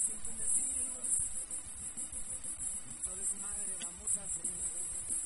sin convertir. Solo es madre, vamos a comer.